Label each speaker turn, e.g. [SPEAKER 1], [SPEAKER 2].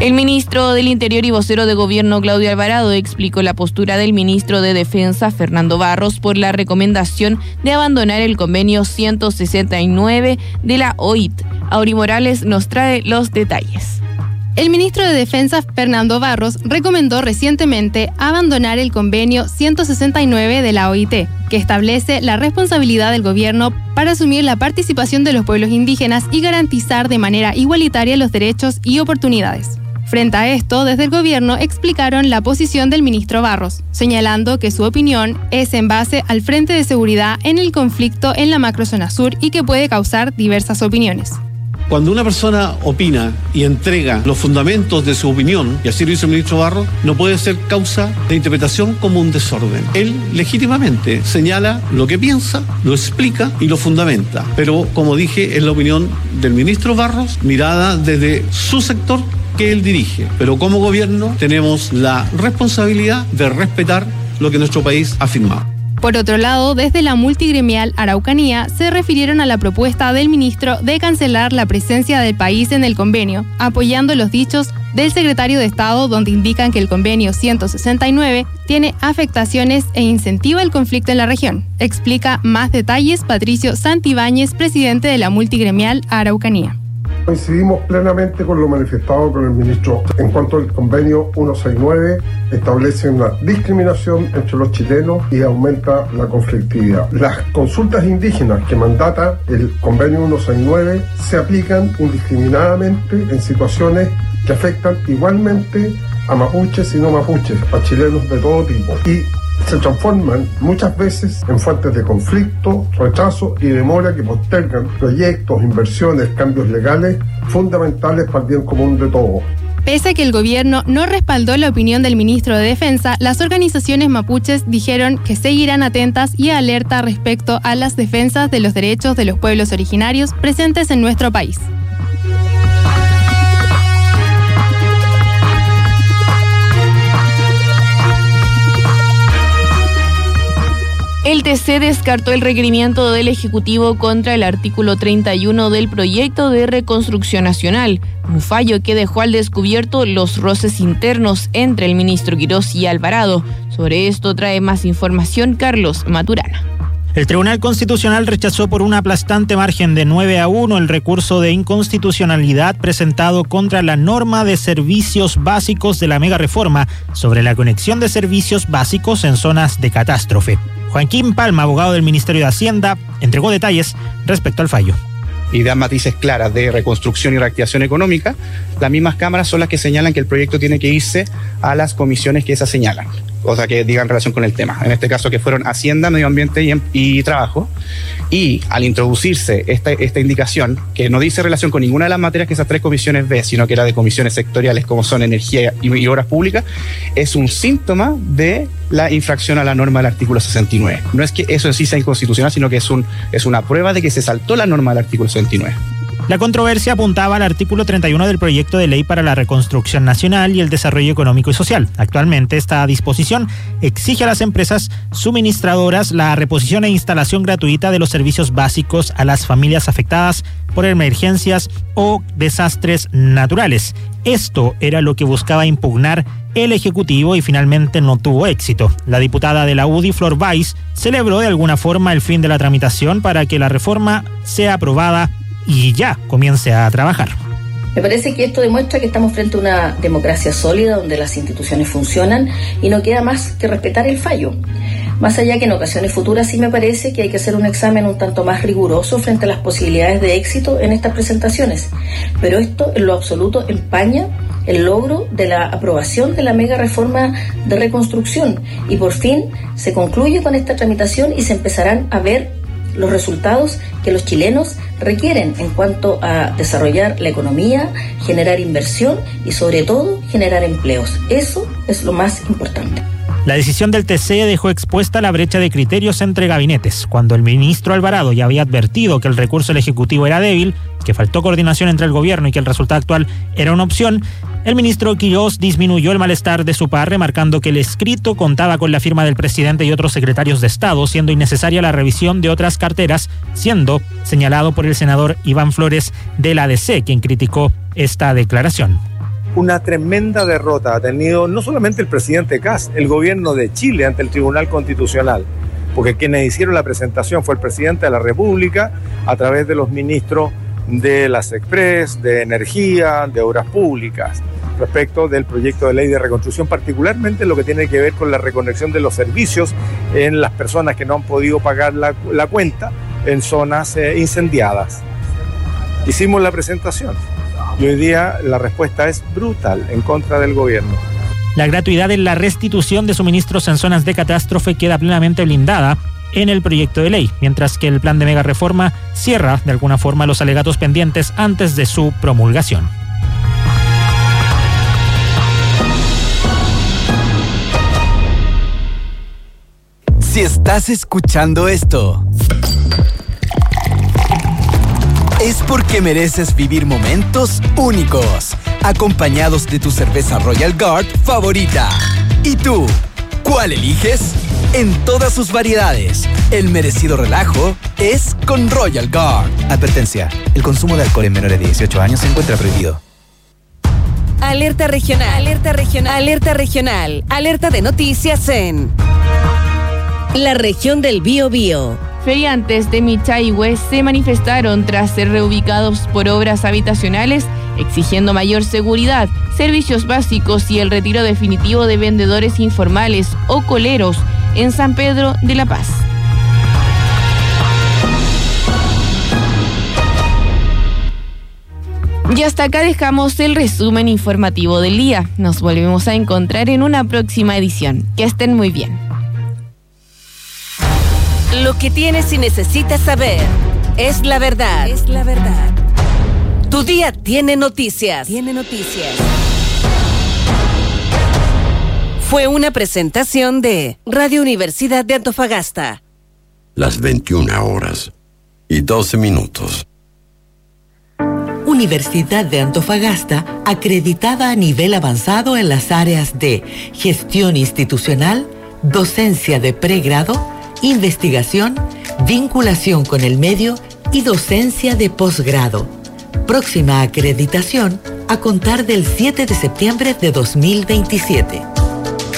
[SPEAKER 1] El ministro del Interior y vocero de Gobierno, Claudio Alvarado, explicó la postura del ministro de Defensa, Fernando Barros, por la recomendación de abandonar el convenio 169 de la OIT. Auri Morales nos trae los detalles.
[SPEAKER 2] El ministro de Defensa, Fernando Barros, recomendó recientemente abandonar el convenio 169 de la OIT, que establece la responsabilidad del gobierno para asumir la participación de los pueblos indígenas y garantizar de manera igualitaria los derechos y oportunidades. Frente a esto, desde el gobierno explicaron la posición del ministro Barros, señalando que su opinión es en base al Frente de Seguridad en el conflicto en la macrozona sur y que puede causar diversas opiniones.
[SPEAKER 3] Cuando una persona opina y entrega los fundamentos de su opinión, y así lo hizo el ministro Barros, no puede ser causa de interpretación como un desorden. Él legítimamente señala lo que piensa, lo explica y lo fundamenta. Pero, como dije, es la opinión del ministro Barros, mirada desde su sector que él dirige. Pero como gobierno tenemos la responsabilidad de respetar lo que nuestro país ha firmado.
[SPEAKER 2] Por otro lado, desde la multigremial Araucanía se refirieron a la propuesta del ministro de cancelar la presencia del país en el convenio, apoyando los dichos del secretario de Estado, donde indican que el convenio 169 tiene afectaciones e incentiva el conflicto en la región. Explica más detalles Patricio Santibáñez, presidente de la multigremial Araucanía.
[SPEAKER 4] Coincidimos plenamente con lo manifestado por el ministro en cuanto al convenio 169 establece una discriminación entre los chilenos y aumenta la conflictividad. Las consultas indígenas que mandata el convenio 169 se aplican indiscriminadamente en situaciones que afectan igualmente a mapuches y no mapuches, a chilenos de todo tipo, y se transforman muchas veces en fuentes de conflicto, retraso y demora que postergan proyectos, inversiones, cambios legales fundamentales para el bien común de todos.
[SPEAKER 2] Pese a que el gobierno no respaldó la opinión del ministro de Defensa, las organizaciones mapuches dijeron que seguirán atentas y alerta respecto a las defensas de los derechos de los pueblos originarios presentes en nuestro país.
[SPEAKER 1] El TC descartó el requerimiento del Ejecutivo contra el artículo 31 del proyecto de reconstrucción nacional, un fallo que dejó al descubierto los roces internos entre el ministro Quirós y Alvarado. Sobre esto trae más información Carlos Maturana.
[SPEAKER 5] El Tribunal Constitucional rechazó por un aplastante margen de 9-1 el recurso de inconstitucionalidad presentado contra la norma de servicios básicos de la megareforma sobre la conexión de servicios básicos en zonas de catástrofe. Joaquín Palma, abogado del Ministerio de Hacienda, entregó detalles respecto al fallo.
[SPEAKER 6] Y dan matices claras de reconstrucción y reactivación económica. Las mismas cámaras son las que señalan que el proyecto tiene que irse a las comisiones que esas señalan, o sea, que digan relación con el tema. En este caso que fueron Hacienda, Medio Ambiente y Trabajo. Y al introducirse esta indicación, que no dice relación con ninguna de las materias que esas tres comisiones ve, sino que era de comisiones sectoriales como son energía y obras públicas, es un síntoma de la infracción a la norma del artículo 69. No es que eso en sí sea inconstitucional, sino que es una prueba de que se saltó la norma del artículo 69.
[SPEAKER 5] La controversia apuntaba al artículo 31 del proyecto de ley para la reconstrucción nacional y el desarrollo económico y social. Actualmente esta disposición exige a las empresas suministradoras la reposición e instalación gratuita de los servicios básicos a las familias afectadas por emergencias o desastres naturales. Esto era lo que buscaba impugnar el Ejecutivo y finalmente no tuvo éxito. La diputada de la UDI, Flor Valls, celebró de alguna forma el fin de la tramitación para que la reforma sea aprobada y ya comience a trabajar.
[SPEAKER 7] Me parece que esto demuestra que estamos frente a una democracia sólida donde las instituciones funcionan y no queda más que respetar el fallo. Más allá que en ocasiones futuras sí me parece que hay que hacer un examen un tanto más riguroso frente a las posibilidades de éxito en estas presentaciones. Pero esto en lo absoluto empaña el logro de la aprobación de la mega reforma de reconstrucción y por fin se concluye con esta tramitación y se empezarán a ver los resultados que los chilenos requieren en cuanto a desarrollar la economía, generar inversión y sobre todo generar empleos. Eso es lo más importante.
[SPEAKER 5] La decisión del TC dejó expuesta la brecha de criterios entre gabinetes. Cuando el ministro Alvarado ya había advertido que el recurso del Ejecutivo era débil, que faltó coordinación entre el gobierno y que el resultado actual era una opción, el ministro Quirós disminuyó el malestar de su par, remarcando que el escrito contaba con la firma del presidente y otros secretarios de Estado, siendo innecesaria la revisión de otras carteras, siendo señalado por el senador Iván Flores del ADC, quien criticó esta declaración.
[SPEAKER 8] una tremenda derrota ha tenido no solamente el presidente Kast, el gobierno de Chile ante el Tribunal Constitucional, porque quienes hicieron la presentación fue el presidente de la República a través de los ministros de las Express, de Energía, de Obras Públicas, respecto del proyecto de ley de reconstrucción, particularmente lo que tiene que ver con la reconexión de los servicios en las personas que no han podido pagar la cuenta en zonas incendiadas. Hicimos la presentación y hoy día la respuesta es brutal en contra del gobierno.
[SPEAKER 5] La gratuidad en la restitución de suministros en zonas de catástrofe queda plenamente blindada en el proyecto de ley, mientras que el plan de mega reforma cierra de alguna forma los alegatos pendientes antes de su promulgación.
[SPEAKER 9] Si estás escuchando esto, es porque mereces vivir momentos únicos, acompañados de tu cerveza Royal Guard favorita. ¿Y tú, cuál eliges? En todas sus variedades, el merecido relajo es con Royal Guard.
[SPEAKER 10] Advertencia, el consumo de alcohol en menores de 18 años se encuentra prohibido.
[SPEAKER 11] Alerta regional, alerta regional, alerta regional, alerta de noticias en la región del Biobío.
[SPEAKER 1] Feriantes de Michaihue se manifestaron tras ser reubicados por obras habitacionales, exigiendo mayor seguridad, servicios básicos y el retiro definitivo de vendedores informales o coleros en San Pedro de la Paz. Y hasta acá dejamos el resumen informativo del día. Nos volvemos a encontrar en una próxima edición. Que estén muy bien.
[SPEAKER 11] Lo que tienes y necesitas saber es la verdad. Es la verdad. Tu día tiene noticias. Tiene noticias. Fue una presentación de Radio Universidad de Antofagasta.
[SPEAKER 12] Las 21:12.
[SPEAKER 13] Universidad de Antofagasta, acreditada a nivel avanzado en las áreas de gestión institucional, docencia de pregrado, investigación, vinculación con el medio y docencia de posgrado. Próxima acreditación a contar del 7 de septiembre de 2027.